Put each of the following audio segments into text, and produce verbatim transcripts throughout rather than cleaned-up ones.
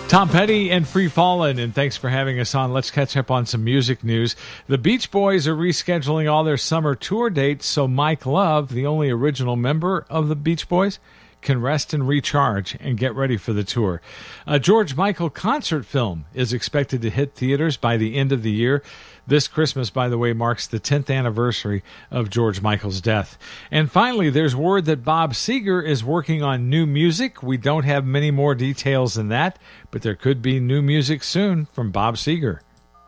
Tom Petty and Free Fallin', and thanks for having us on. Let's catch up on some music news. The Beach Boys are rescheduling all their summer tour dates, so Mike Love, the only original member of the Beach Boys, can rest and recharge and get ready for the tour. A George Michael concert film is expected to hit theaters by the end of the year. This Christmas, by the way, marks the tenth anniversary of George Michael's death. And finally, there's word that Bob Seger is working on new music. We don't have many more details than that, but there could be new music soon from Bob Seger.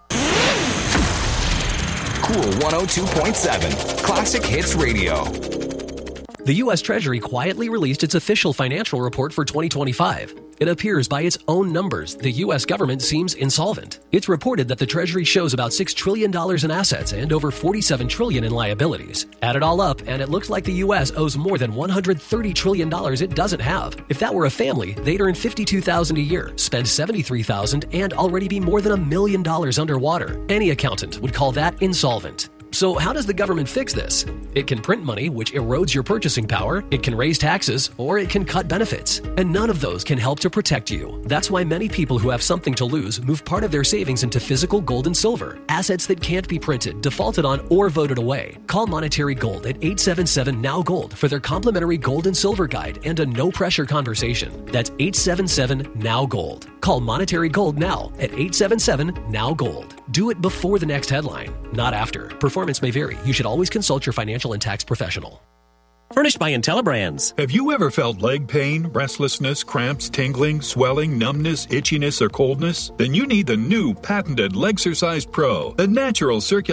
Cool one oh two point seven, Classic Hits Radio. The U S Treasury quietly released its official financial report for twenty twenty-five. It appears by its own numbers, the U S government seems insolvent. It's reported that the Treasury shows about six trillion dollars in assets and over forty-seven trillion dollars in liabilities. Add it all up, and it looks like the U S owes more than one hundred thirty trillion dollars it doesn't have. If that were a family, they'd earn fifty-two thousand dollars a year, spend seventy-three thousand dollars, and already be more than a million dollars underwater. Any accountant would call that insolvent. So how does the government fix this? It can print money, which erodes your purchasing power, it can raise taxes, or it can cut benefits. And none of those can help to protect you. That's why many people who have something to lose move part of their savings into physical gold and silver, assets that can't be printed, defaulted on, or voted away. Call Monetary Gold at eight seven seven, N O W Gold for their complimentary gold and silver guide and a no-pressure conversation. That's eight seven seven, N O W Gold. Call Monetary Gold now at eight seven seven, N O W Gold. Do it before the next headline, not after. Performance may vary. You should always consult your financial and tax professional. Furnished by IntelliBrands. Have you ever felt leg pain, restlessness, cramps, tingling, swelling, numbness, itchiness, or coldness? Then you need the new patented Legsercise Pro, the natural circulation